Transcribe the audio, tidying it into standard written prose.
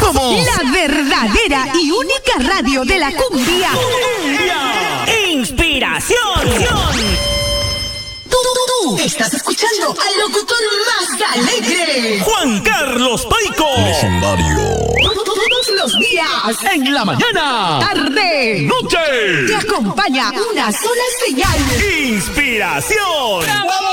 Somos la verdadera y única radio de la cumbia. Inspiración. Tú estás escuchando al locutor más alegre, Juan Carlos Paico. Legendario. Todos los días, En la mañana, tarde, Noche. te acompaña una sola señal. Inspiración.